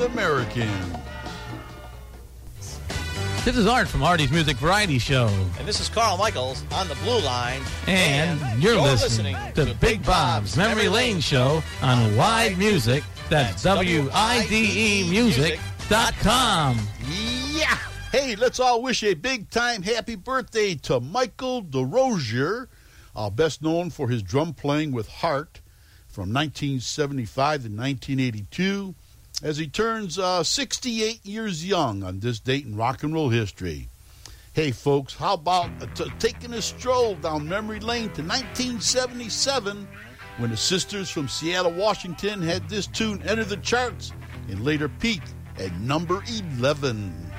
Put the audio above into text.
American. This is Art from Artie's Music Variety Show. And this is Carl Michaels on the Blue Line. And you're listening to Big Bob's Memory Lane Show on Wide Music. That's WIDE Music.com. Yeah! Hey, let's all wish a big-time happy birthday to Michael DeRozier, best known for his drum playing with Heart from 1975 to 1982. As he turns 68 years young on this date in rock and roll history. Hey, folks, how about taking a stroll down memory lane to 1977 when the Sisters from Seattle, Washington had this tune enter the charts and later peak at number 11.